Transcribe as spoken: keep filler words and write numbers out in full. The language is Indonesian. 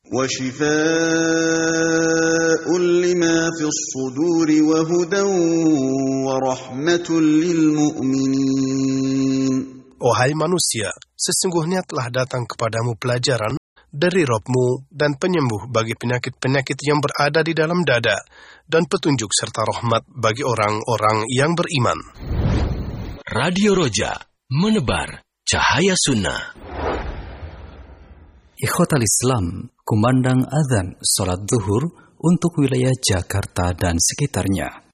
وَشِفَاءٌ لِمَا فِي الصُّدُورِ وَهُدًى وَرَحْمَةٌ لِلْمُؤْمِنِينَ. Wahai manusia, sesungguhnya telah datang kepadamu pelajaran dari Rabb-mu dan penyembuh bagi penyakit-penyakit yang berada di dalam dada, dan petunjuk serta rahmat bagi orang-orang yang beriman. Radio Roja, menebar cahaya sunnah. Ikhwatal Islam, kumandang azan salat zuhur untuk wilayah Jakarta dan sekitarnya.